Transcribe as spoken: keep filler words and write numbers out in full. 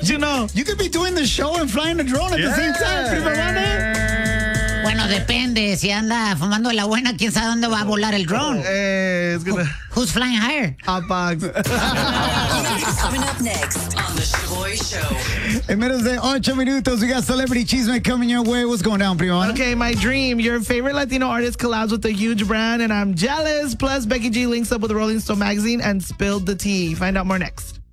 don't you know? You could be doing the show and flying the drone at yeah. the same time, prima donna. Bueno, depende. Si anda fumando la buena, quién sabe dónde va a volar el drone. Hey, it's gonna... Who's flying higher? Hot box. Coming up next on the Shaboy Show. En menos de ocho minutos, we got Celebrity Chisme coming your way. What's going down, prima donna? Okay, my dream. Your favorite Latino artist collabs with a huge brand, and I'm jealous. Plus, Becky G links up with Rolling Stone magazine and spilled the tea. Find out more next.